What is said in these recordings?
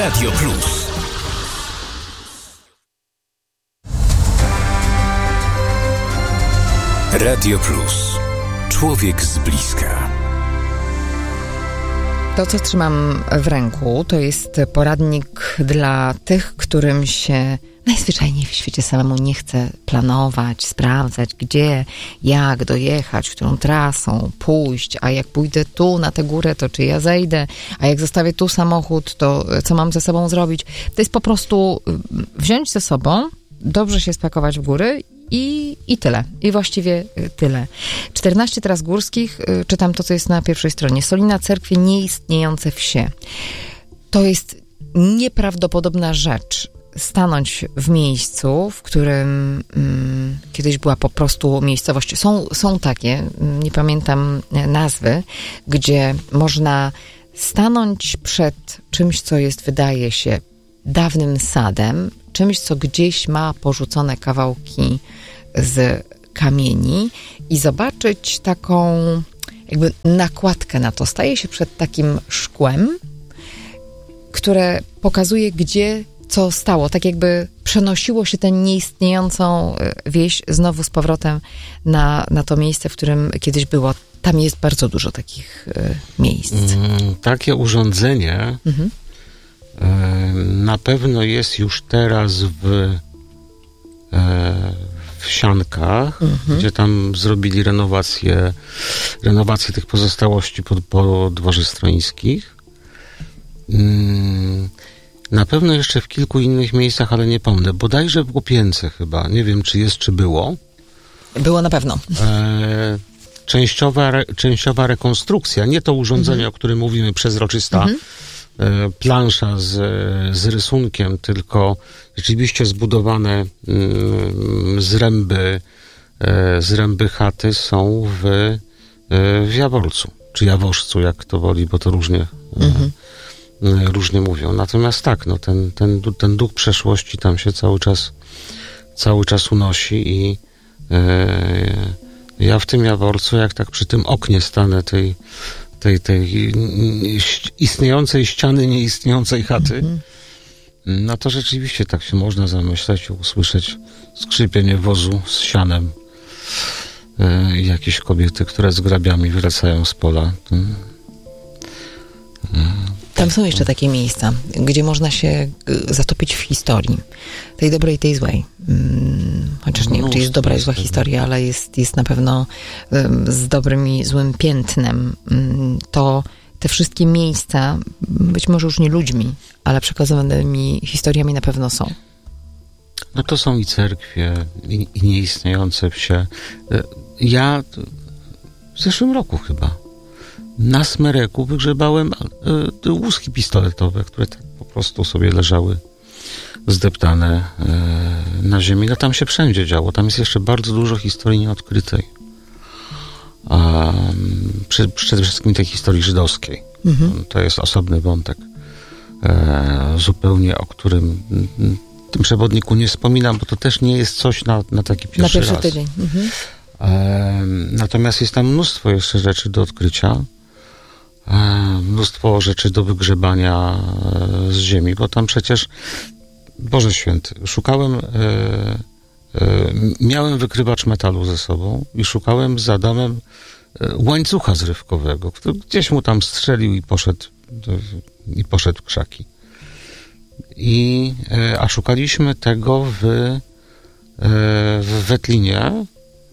Radio Plus. Radio Plus. Człowiek z bliska. To, co trzymam w ręku, to jest poradnik dla tych, którym się najzwyczajniej w świecie samemu nie chce planować, sprawdzać, gdzie, jak dojechać, którą trasą pójść, a jak pójdę tu na tę górę, to czy ja zejdę, a jak zostawię tu samochód, to co mam ze sobą zrobić. To jest po prostu wziąć ze sobą, dobrze się spakować w góry i tyle. I właściwie tyle. 14 tras górskich, czytam to, co jest na pierwszej stronie. Solina, Cerkwie, nieistniejące wsie. To jest nieprawdopodobna rzecz. Stanąć w miejscu, w którym kiedyś była po prostu miejscowość. Są takie, nie pamiętam nazwy, gdzie można stanąć przed czymś, co jest, wydaje się, dawnym sadem, czymś, co gdzieś ma porzucone kawałki z kamieni i zobaczyć taką jakby nakładkę na to. Staje się przed takim szkłem, które pokazuje, gdzie co stało. Tak jakby przenosiło się tę nieistniejącą wieś znowu z powrotem na to miejsce, w którym kiedyś było. Tam jest bardzo dużo takich miejsc. Takie urządzenie na pewno jest już teraz w Siankach, gdzie tam zrobili renowację tych pozostałości po dworze Stroińskich. Na pewno jeszcze w kilku innych miejscach, ale nie pomnę. Bodajże w Łupience chyba. Nie wiem, czy jest, czy było. Było na pewno. Częściowa rekonstrukcja. Nie to urządzenie, o którym mówimy, przezroczysta plansza z rysunkiem, tylko rzeczywiście zbudowane zręby chaty są w Jaworcu. Czy Jaworzcu, jak to woli, bo to różnie mówią. Natomiast tak, no ten duch przeszłości tam się cały czas unosi i ja w tym Jaworcu, jak tak przy tym oknie stanę tej istniejącej ściany, nieistniejącej chaty, no to rzeczywiście tak się można zamyśleć i usłyszeć skrzypienie wozu z sianem i jakieś kobiety, które z grabiami wracają z pola. Tam są jeszcze takie miejsca, gdzie można się zatopić w historii. Tej dobrej, tej złej. Chociaż nie wiem, czy jest dobra i zła historia, ale jest na pewno z dobrym i złym piętnem. To te wszystkie miejsca, być może już nie ludźmi, ale przekazanymi historiami na pewno są. No to są i cerkwie, i nieistniejące wsie. Ja w zeszłym roku chyba na Smereku wygrzebałem łuski pistoletowe, które tak po prostu sobie leżały zdeptane na ziemi. No tam się wszędzie działo. Tam jest jeszcze bardzo dużo historii nieodkrytej. Przede wszystkim tej historii żydowskiej. To jest osobny wątek, zupełnie, o którym w tym przewodniku nie wspominam, bo to też nie jest coś na taki pierwszy raz. Tydzień. Natomiast jest tam mnóstwo jeszcze rzeczy do odkrycia. Mnóstwo rzeczy do wygrzebania z ziemi, bo tam przecież, Boże Święty, miałem wykrywacz metalu ze sobą i szukałem z Adamem łańcucha zrywkowego, który gdzieś mu tam strzelił i poszedł w krzaki. A szukaliśmy tego w Wetlinie,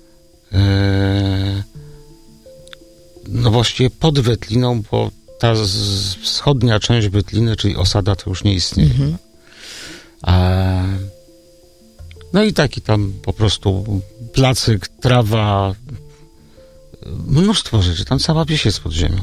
no właściwie pod Wetliną, bo ta wschodnia część Wetliny, czyli osada, to już nie istnieje. No i taki tam po prostu placyk, trawa, mnóstwo rzeczy. Tam cała wieś jest pod ziemią.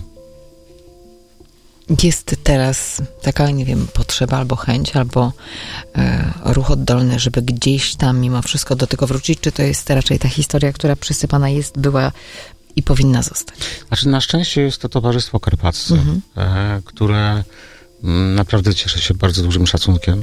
Jest teraz taka, nie wiem, potrzeba albo chęć, albo ruch oddolny, żeby gdzieś tam mimo wszystko do tego wrócić, czy to jest raczej ta historia, która przysypana jest, była i powinna zostać? Znaczy, na szczęście jest to Towarzystwo Karpackie, które naprawdę cieszy się bardzo dużym szacunkiem.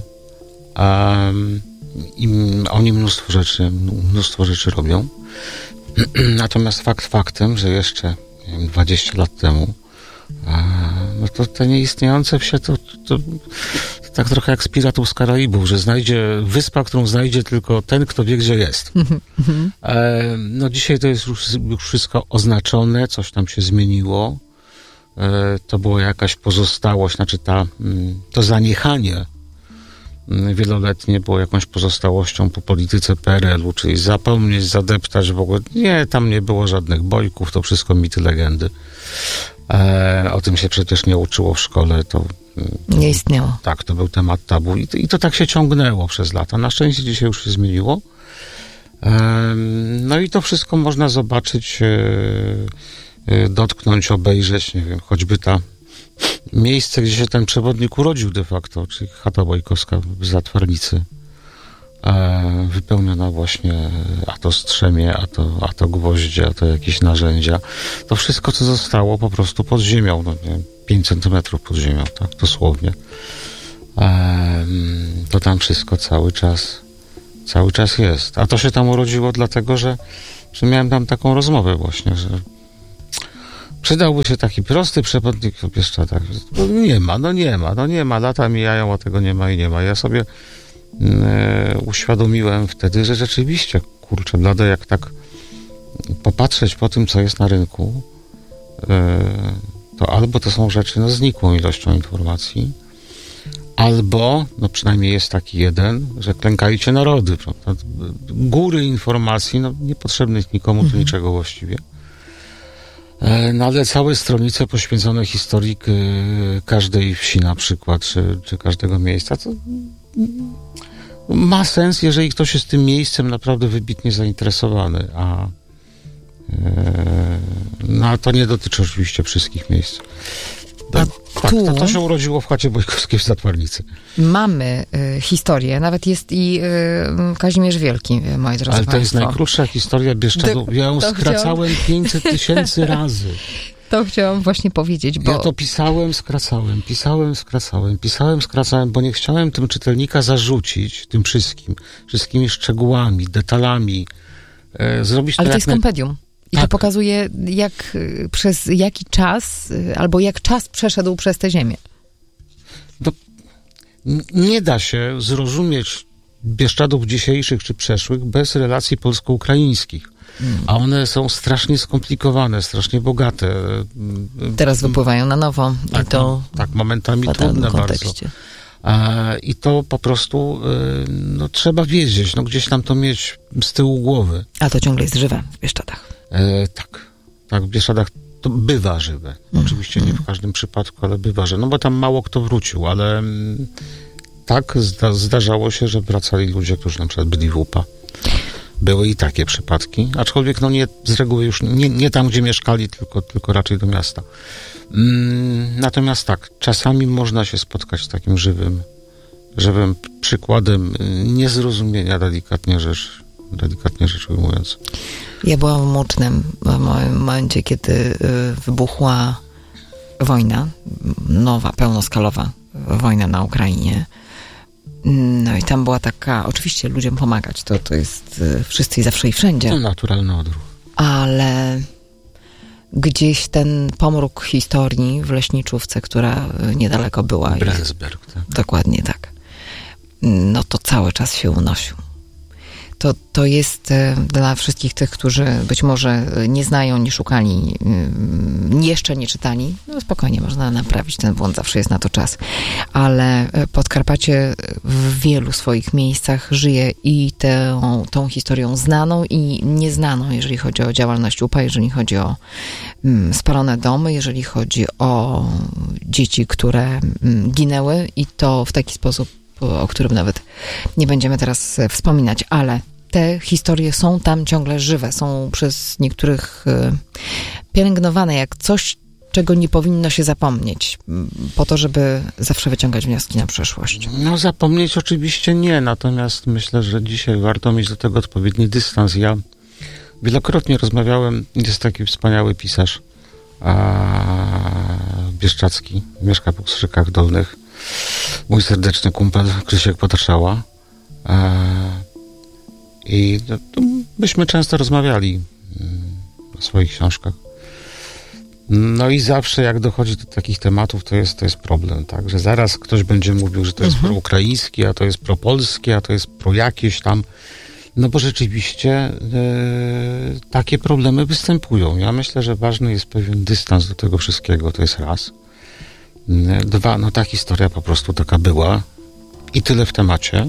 I oni mnóstwo rzeczy robią. Natomiast fakt faktem, że jeszcze 20 lat temu no to te nieistniejące wsie tak trochę jak z Piratów z Karaibów, że znajdzie wyspa, którą znajdzie tylko ten, kto wie, gdzie jest. No dzisiaj to jest już wszystko oznaczone, coś tam się zmieniło. To była jakaś pozostałość, znaczy to zaniechanie wieloletnie było jakąś pozostałością po polityce PRL-u, czyli zapomnieć, zadeptać w ogóle. Nie, tam nie było żadnych bojków, to wszystko mity, legendy. O tym się przecież nie uczyło w szkole. To nie istniało. Tak, to był temat tabu. I to tak się ciągnęło przez lata. Na szczęście dzisiaj już się zmieniło. No i to wszystko można zobaczyć, dotknąć, obejrzeć, nie wiem, choćby miejsce, gdzie się ten przewodnik urodził de facto, czyli chata Bojkowska w Zatwarnicy, wypełniona właśnie a to strzemie, a to gwoździe, a to jakieś narzędzia. To wszystko, co zostało po prostu pod ziemią, no nie wiem, 5 centymetrów pod ziemią, tak, dosłownie. To tam wszystko cały czas jest. A to się tam urodziło dlatego, że miałem tam taką rozmowę właśnie, że przydałby się taki prosty przewodnik w Bieszczadach. Nie ma. Lata mijają, a tego nie ma i nie ma. Ja sobie uświadomiłem wtedy, że rzeczywiście, kurczę blade, jak tak popatrzeć po tym, co jest na rynku, to albo to są rzeczy z nikłą ilością informacji, albo, no przynajmniej jest taki jeden, że klękajcie narody, prawda? Góry informacji, no niepotrzebnych nikomu tu niczego właściwie. No ale całe stronice poświęcone historii każdej wsi na przykład, czy każdego miejsca, to ma sens, jeżeli ktoś jest tym miejscem naprawdę wybitnie zainteresowany, a to nie dotyczy oczywiście wszystkich miejsc. To się urodziło w chacie Bojkowskiej w Zatwarnicy. Mamy historię, nawet jest i Kazimierz Wielki, moi drodzy Ale to jest najkrótsza historia Bieszczadów. Ja ją skracałem 500 000 razy. To chciałam właśnie powiedzieć, bo... Ja to pisałem, skracałem, bo nie chciałem tym czytelnika zarzucić tym wszystkimi szczegółami, detalami. Zrobić ale to jak jest kompendium. I tak. To pokazuje, przez jaki czas, albo jak czas przeszedł przez tę ziemię. Nie da się zrozumieć Bieszczadów dzisiejszych czy przeszłych bez relacji polsko-ukraińskich. A one są strasznie skomplikowane, strasznie bogate. Teraz wypływają na nowo. Tak, momentami trudne bardzo. I to po prostu trzeba wiedzieć, gdzieś tam to mieć z tyłu głowy. A to ciągle jest żywe w Bieszczadach. Tak, w Bieszczadach to bywa żywe. Oczywiście nie w każdym przypadku, ale bywa żywe. No bo tam mało kto wrócił, ale tak zdarzało się, że wracali ludzie, którzy na przykład byli w UPA. Były i takie przypadki, aczkolwiek nie z reguły już nie tam, gdzie mieszkali, tylko raczej do miasta. Natomiast tak, czasami można się spotkać z takim żywym przykładem niezrozumienia, delikatnie rzecz ujmując. Ja byłam w Mucznem w momencie, kiedy wybuchła wojna, nowa, pełnoskalowa wojna na Ukrainie. No i tam była taka, oczywiście ludziom pomagać, to jest wszyscy i zawsze i wszędzie. To naturalny odruch. Ale gdzieś ten pomruk historii w Leśniczówce, która niedaleko była. Brensberg, tak. Dokładnie tak. No to cały czas się unosił. To jest dla wszystkich tych, którzy być może nie znają, nie szukali, jeszcze nie czytali, no spokojnie, można naprawić ten błąd, zawsze jest na to czas. Ale Podkarpacie w wielu swoich miejscach żyje i tą historią znaną i nieznaną, jeżeli chodzi o działalność UPA, jeżeli chodzi o spalone domy, jeżeli chodzi o dzieci, które ginęły i to w taki sposób, o którym nawet nie będziemy teraz wspominać, ale te historie są tam ciągle żywe, są przez niektórych pielęgnowane jak coś, czego nie powinno się zapomnieć, po to, żeby zawsze wyciągać wnioski na przyszłość. No zapomnieć oczywiście nie, natomiast myślę, że dzisiaj warto mieć do tego odpowiedni dystans. Ja wielokrotnie rozmawiałem, jest taki wspaniały pisarz bieszczadzki, mieszka po Krzykach Dolnych, mój serdeczny kumpel Krzysiek Potarszała. I byśmy często rozmawiali o swoich książkach. No i zawsze jak dochodzi do takich tematów, to jest problem, tak? Że zaraz ktoś będzie mówił, że to jest proukraiński, a to jest propolski, a to jest pro jakieś tam. No bo rzeczywiście takie problemy występują. Ja myślę, że ważny jest pewien dystans do tego wszystkiego, to jest raz. Dwa, no ta historia po prostu taka była i tyle w temacie.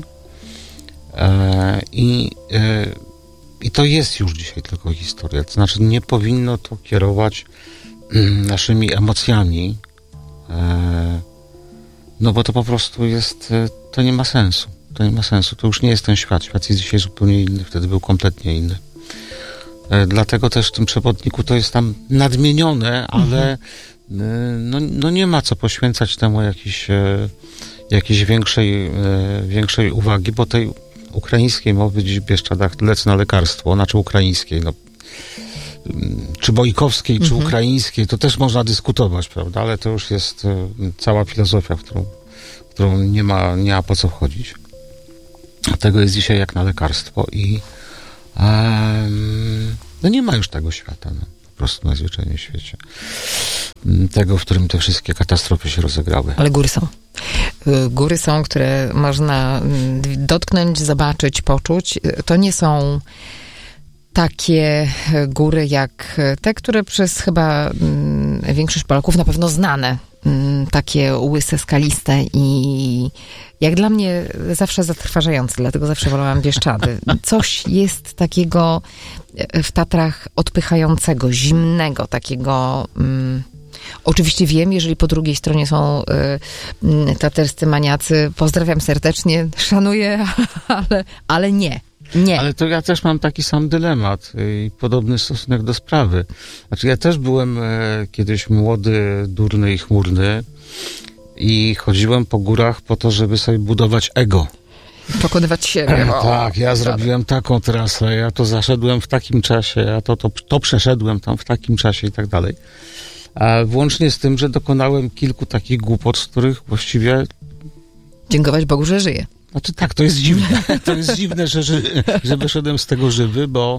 I to jest już dzisiaj tylko historia. To znaczy nie powinno to kierować naszymi emocjami, no bo to po prostu jest, to nie ma sensu. To nie ma sensu. To już nie jest ten świat. Świat jest dzisiaj zupełnie inny. Wtedy był kompletnie inny. Dlatego też w tym przewodniku to jest tam nadmienione, ale no nie ma co poświęcać temu jakiejś większej uwagi, bo tej ukraińskiej mowy dziś w Bieszczadach lecę na lekarstwo, znaczy ukraińskiej, no, czy bojkowskiej, czy ukraińskiej, to też można dyskutować, prawda, ale to już jest cała filozofia, w którą nie ma po co wchodzić. Tego jest dzisiaj jak na lekarstwo i no nie ma już tego świata, no, po prostu najzwyczajniej w świecie. Tego, w którym te wszystkie katastrofy się rozegrały. Ale góry są. Góry są, które można dotknąć, zobaczyć, poczuć. To nie są takie góry jak te, które przez chyba większość Polaków na pewno znane. Takie łyse, skaliste i jak dla mnie zawsze zatrważające, dlatego zawsze wolałam Bieszczady. Coś jest takiego w Tatrach odpychającego, zimnego, takiego... Oczywiście wiem, jeżeli po drugiej stronie są taterscy maniacy, pozdrawiam serdecznie, szanuję, ale nie. Nie. Ale to ja też mam taki sam dylemat i podobny stosunek do sprawy. Znaczy ja też byłem kiedyś młody, durny i chmurny i chodziłem po górach po to, żeby sobie budować ego. Pokonywać siebie. Tak, ja zrobiłem taką trasę, ja to zaszedłem w takim czasie, ja to przeszedłem tam w takim czasie i tak dalej. A włącznie z tym, że dokonałem kilku takich głupot, z których właściwie... Dziękować Bogu, że żyję. Znaczy tak, to jest dziwne. To jest dziwne, że wyszedłem z tego żywy, bo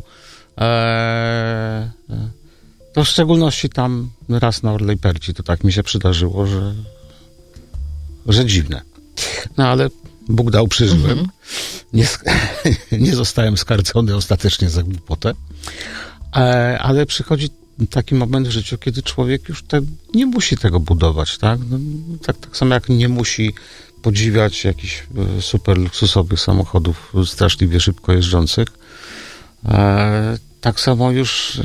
to w szczególności tam raz na Orlej Perci to tak mi się przydarzyło, że dziwne. No ale Bóg dał, przeżyłem. Nie zostałem skarcony ostatecznie za głupotę. Ale przychodzi taki moment w życiu, kiedy człowiek już nie musi tego budować, tak? No, tak samo jak nie musi podziwiać jakichś super luksusowych samochodów straszliwie szybko jeżdżących. Tak samo już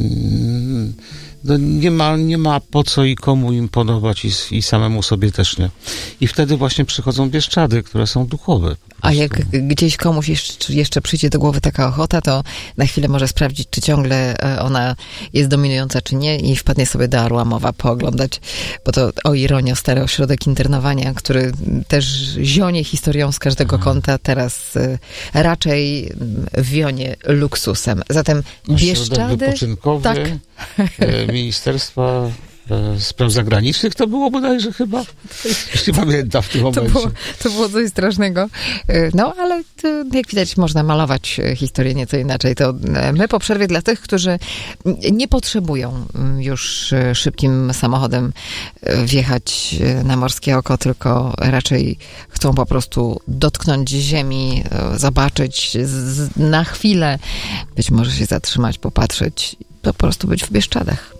no nie ma po co i komu imponować i samemu sobie też nie. I wtedy właśnie przychodzą Bieszczady, które są duchowe. A jak gdzieś komuś jeszcze przyjdzie do głowy taka ochota, to na chwilę może sprawdzić, czy ciągle ona jest dominująca, czy nie i wpadnie sobie do Arłamowa pooglądać, bo to o ironio stary ośrodek internowania, który też zionie historią z każdego kąta, teraz raczej wionie luksusem. Zatem Bieszczady... wypoczynkowy, tak. Ministerstwa Spraw Zagranicznych to było bodajże chyba, jeśli pamiętam w tym momencie. To było coś strasznego. No, ale jak widać, można malować historię nieco inaczej. To my po przerwie dla tych, którzy nie potrzebują już szybkim samochodem wjechać na Morskie Oko, tylko raczej chcą po prostu dotknąć ziemi, zobaczyć na chwilę, być może się zatrzymać, popatrzeć, po prostu być w Bieszczadach.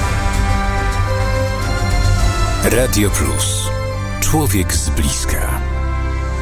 Radio Plus. Człowiek z bliska.